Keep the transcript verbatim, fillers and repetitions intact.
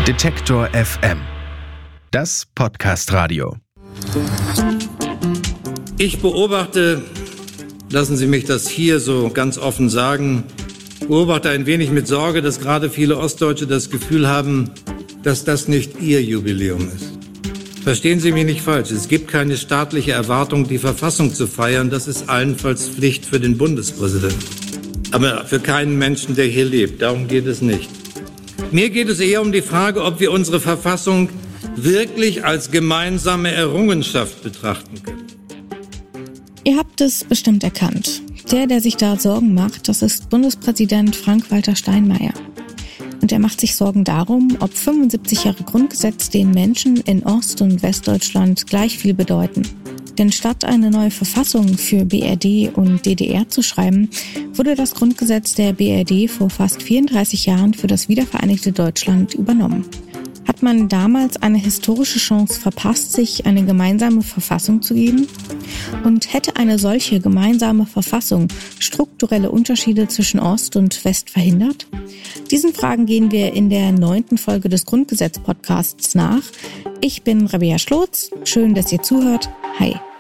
Detektor F M. Das Podcast-Radio. Ich beobachte, lassen Sie mich das hier so ganz offen sagen, beobachte ein wenig mit Sorge, dass gerade viele Ostdeutsche das Gefühl haben, dass das nicht ihr Jubiläum ist. Verstehen Sie mich nicht falsch, es gibt keine staatliche Erwartung, die Verfassung zu feiern. Das ist allenfalls Pflicht für den Bundespräsidenten. Aber für keinen Menschen, der hier lebt. Darum geht es nicht. Mir geht es eher um die Frage, ob wir unsere Verfassung wirklich als gemeinsame Errungenschaft betrachten können. Ihr habt es bestimmt erkannt. Der, der sich da Sorgen macht, das ist Bundespräsident Frank-Walter Steinmeier. Und er macht sich Sorgen darum, ob fünfundsiebzig Jahre Grundgesetz den Menschen in Ost- und Westdeutschland gleich viel bedeuten. Denn statt eine neue Verfassung für B R D und D D R zu schreiben, wurde das Grundgesetz der B R D vor fast vierunddreißig Jahren für das wiedervereinigte Deutschland übernommen. Hat man damals eine historische Chance verpasst, sich eine gemeinsame Verfassung zu geben? Und hätte eine solche gemeinsame Verfassung strukturelle Unterschiede zwischen Ost und West verhindert? Diesen Fragen gehen wir in der neunten Folge des Grundgesetz-Podcasts nach. Ich bin Rabea Schlotz. Schön, dass ihr zuhört. Hi.